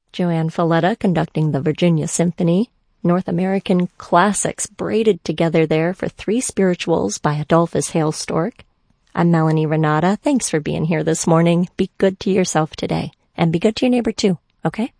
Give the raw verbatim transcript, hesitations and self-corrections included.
Joanne Falletta conducting the Virginia Symphony. North American classics braided together there for Three Spirituals by Adolphus Hailstork. I'm Melanie Renata. Thanks for being here this morning. Be good to yourself today, and be good to your neighbor too, okay?